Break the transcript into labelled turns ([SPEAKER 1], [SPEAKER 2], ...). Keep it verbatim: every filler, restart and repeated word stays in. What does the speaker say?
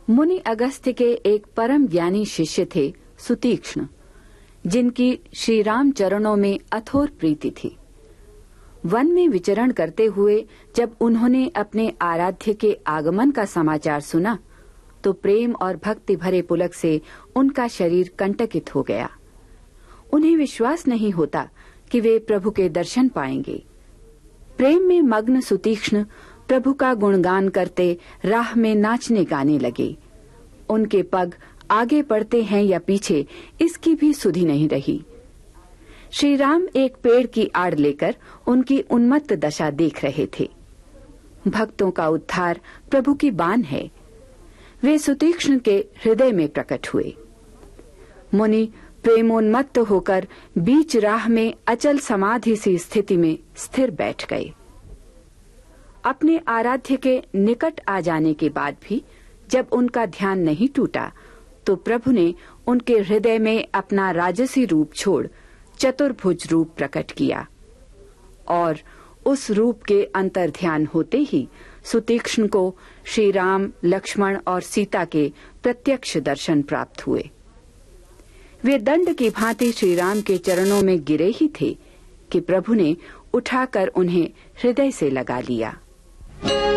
[SPEAKER 1] मुनि अगस्त्य के एक परम ज्ञानी शिष्य थे सुतीक्ष्ण, जिनकी श्री राम चरणों में अथोर प्रीति थी। वन में विचरण करते हुए जब उन्होंने अपने आराध्य के आगमन का समाचार सुना तो प्रेम और भक्ति भरे पुलक से उनका शरीर कंटकित हो गया। उन्हें विश्वास नहीं होता कि वे प्रभु के दर्शन पाएंगे। प्रेम में मग्न सुतीक्ष्ण प्रभु का गुणगान करते राह में नाचने गाने लगे। उनके पग आगे बढ़ते हैं या पीछे, इसकी भी सुधि नहीं रही। श्री राम एक पेड़ की आड़ लेकर उनकी उन्मत्त दशा देख रहे थे। भक्तों का उद्धार प्रभु की बान है। वे सुतीक्ष्ण के हृदय में प्रकट हुए। मुनि प्रेमोन्मत्त होकर बीच राह में अचल समाधि सी स्थिति में स्थिर बैठ गए। अपने आराध्य के निकट आ जाने के बाद भी जब उनका ध्यान नहीं टूटा तो प्रभु ने उनके हृदय में अपना राजसी रूप छोड़ चतुर्भुज रूप प्रकट किया और उस रूप के अंतर ध्यान होते ही सुतीक्ष्ण को श्री राम, लक्ष्मण और सीता के प्रत्यक्ष दर्शन प्राप्त हुए। वे दंड की भांति श्री राम के चरणों में गिरे ही थे कि प्रभु ने उठाकर उन्हें हृदय से लगा लिया।